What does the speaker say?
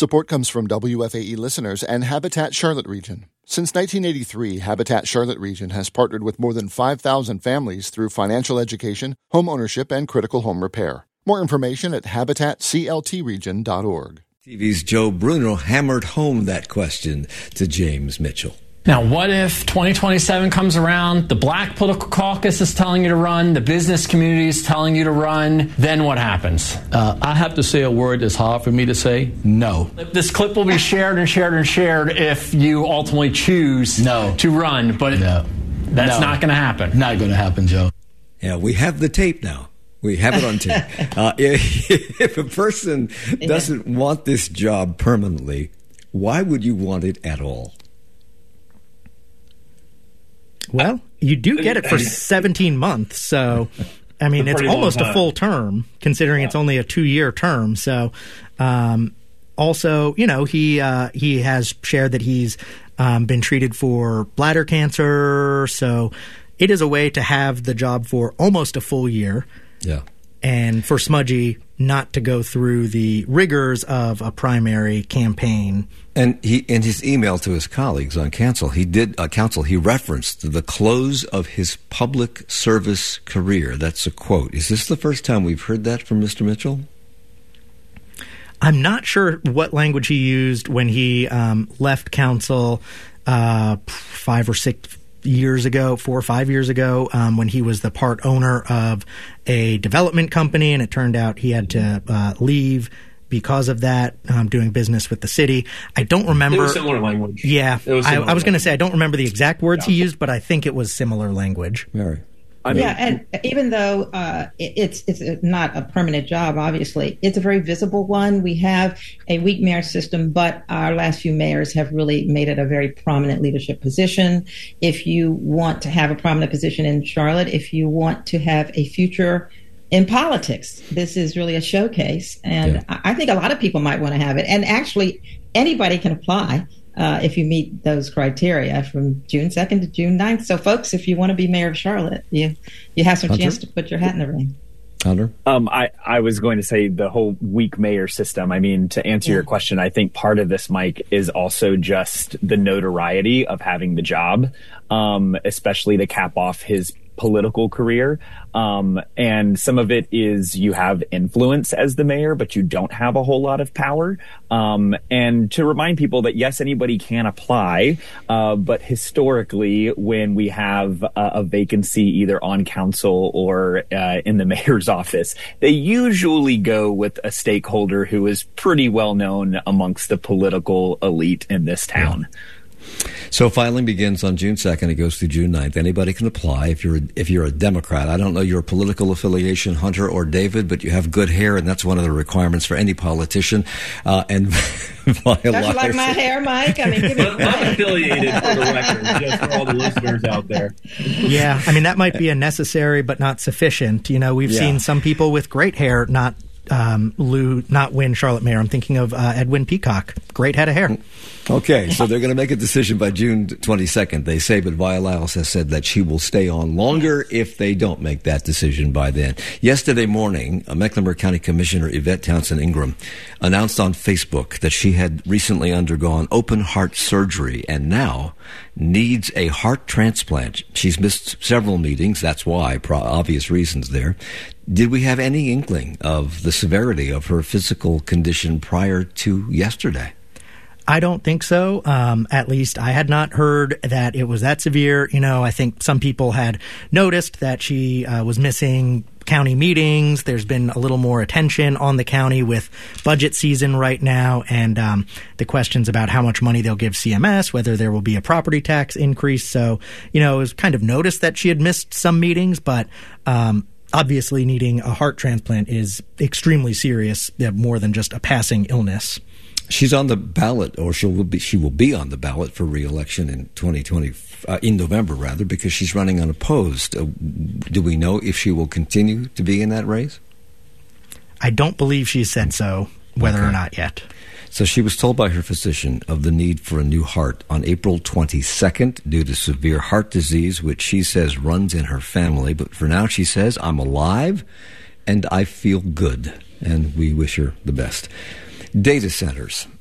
Support comes from WFAE listeners and Habitat Charlotte Region. Since 1983, Habitat Charlotte Region has partnered with more than 5,000 families through financial education, home ownership, and critical home repair. More information at habitatcltregion.org. TV's Joe Bruno hammered home that question to James Mitchell. Now, what if 2027 comes around, the Black Political Caucus is telling you to run, the business community is telling you to run, then what happens? I have to say a word that's hard for me to say, no. This clip will be shared and shared and shared if you ultimately choose to run, but that's not going to happen. Not going to happen, Joe. Yeah, we have the tape now. We have it on tape. If a person doesn't want this job permanently, why would you want it at all? Well, you do get it for 17 months, so, I mean, it's almost a full term, considering it's only a 2-year term. So, also, you know, he has shared that he's been treated for bladder cancer, so it is a way to have the job for almost a full year. Yeah. And for Smudgy not to go through the rigors of a primary campaign. And he, in his email to his colleagues on council, he referenced the close of his public service career. That's a quote. Is this the first time we've heard that from Mr. Mitchell? I'm not sure what language he used when he left council 4 or 5 years ago, when he was the part owner of a development company, and it turned out he had to leave because of that, doing business with the city. I don't remember. It was similar language. Yeah. I was going to say, I don't remember the exact words he used, but I think it was similar language. Mary. And even though it's not a permanent job, obviously, it's a very visible one. We have a weak mayor system, but our last few mayors have really made it a very prominent leadership position. If you want to have a prominent position in Charlotte, if you want to have a future in politics, this is really a showcase. And I think a lot of people might want to have it. And actually, anybody can apply. If you meet those criteria from June 2nd to June 9th. So, folks, if you want to be mayor of Charlotte, you have some chance to put your hat in the ring. Hunter? I was going to say the whole weak mayor system. I mean, to answer your question, I think part of this, Mike, is also just the notoriety of having the job, especially to cap off his political career. And some of it is you have influence as the mayor, but you don't have a whole lot of power. And to remind people that, yes, anybody can apply, but historically, when we have a vacancy either on council or in the mayor's office, they usually go with a stakeholder who is pretty well known amongst the political elite in this town. Yeah. So filing begins on June 2nd. It goes through June 9th. Anybody can apply if you're a Democrat. I don't know your political affiliation, Hunter or David, but you have good hair, and that's one of the requirements for any politician. And Don't you like my hair, Mike? I mean, give me I'm affiliated for the record, just for all the listeners out there. Yeah, I mean, that might be a necessary but not sufficient. You know, we've seen some people with great hair not win Charlotte mayor. I'm thinking of Edwin Peacock. Great head of hair. Okay, so they're going to make a decision by June 22nd, they say, but Vi Lyles has said that she will stay on longer if they don't make that decision by then. Yesterday morning, Mecklenburg County Commissioner Yvette Townsend Ingram announced on Facebook that she had recently undergone open heart surgery and now needs a heart transplant. She's missed several meetings. That's why, obvious reasons there. Did we have any inkling of the severity of her physical condition prior to yesterday? I don't think so. At least I had not heard that it was that severe. You know, I think some people had noticed that she was missing county meetings. There's been a little more attention on the county with budget season right now, and the questions about how much money they'll give CMS, whether there will be a property tax increase. So, you know, it was kind of noticed that she had missed some meetings, but obviously needing a heart transplant is extremely serious, more than just a passing illness. She's on the ballot, or she will be on the ballot for re-election in 2020, in November rather, because she's running unopposed. Do we know if she will continue to be in that race? I don't believe she said so, whether or not yet. So she was told by her physician of the need for a new heart on April 22nd due to severe heart disease, which she says runs in her family. But for now, she says, I'm alive and I feel good. And we wish her the best. Data centers.